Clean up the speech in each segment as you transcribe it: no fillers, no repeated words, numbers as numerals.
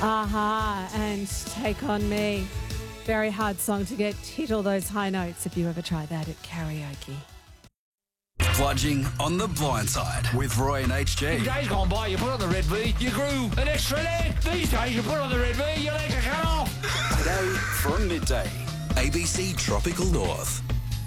Aha, and Take On Me. Very hard song to hit all those high notes if you ever try that at karaoke. Plunging on the blind side with Roy and HG. In days gone by, you put on the red V, you grew an extra leg. These days, you put on the red V, your legs are cut off. Today from midday, ABC Tropical North.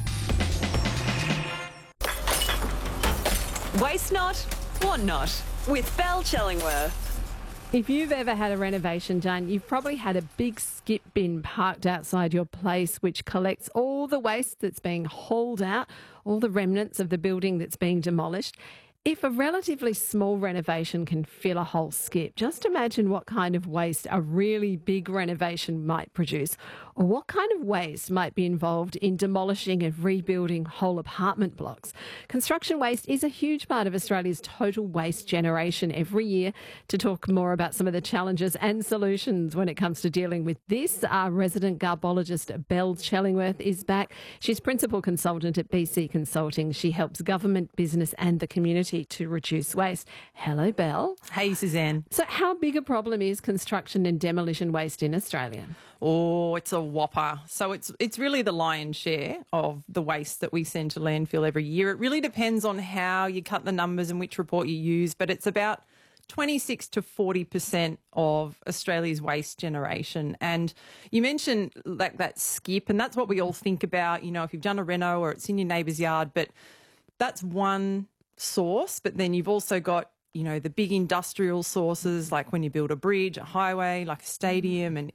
Waste not, want not, with Belle Chellingworth. If you've ever had a renovation done, you've probably had a big skip bin parked outside your place which collects all the waste that's being hauled out, all the remnants of the building that's being demolished. If a relatively small renovation can fill a whole skip, just imagine what kind of waste a really big renovation might produce, or what kind of waste might be involved in demolishing and rebuilding whole apartment blocks. Construction waste is a huge part of Australia's total waste generation every year. To talk more about some of the challenges and solutions when it comes to dealing with this, our resident garbologist Belle Chellingworth is back. She's principal consultant at BC Consulting. She helps government, business and the community to reduce waste. Hello, Belle. Hey, Suzanne. So how big a problem is construction and demolition waste in Australia? Oh, it's a whopper. So it's really the lion's share of the waste that we send to landfill every year. It really depends on how you cut the numbers and which report you use, but it's about 26 to 40% of Australia's waste generation. And you mentioned like that skip, and that's what we all think about, you know, if you've done a reno or it's in your neighbour's yard, but that's one source. But then you've also got, you know, the big industrial sources, like when you build a bridge, a highway, like a stadium, an